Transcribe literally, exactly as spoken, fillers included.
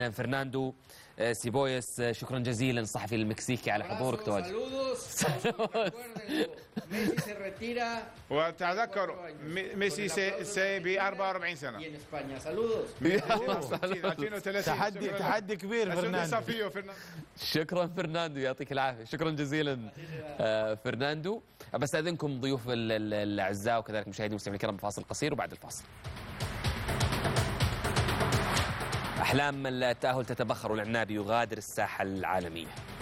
فرناندو سيبويس، شكرا جزيلا الصحفي المكسيكي على حضورك تواجد. وتذكر ميسي سي ب أربعة وأربعين سنة. تحدي تحدي كبير فرناندو. شكرا فرناندو، يعطيك العافية، شكرا جزيلا فرناندو. بستأذنكم ضيوف الأعزاء وكذلك مشاهدي ومستمعي الكرام بفاصل قصير وبعد الفاصل. أحلام التأهل تتبخر والعنابي يغادر الساحة العالمية.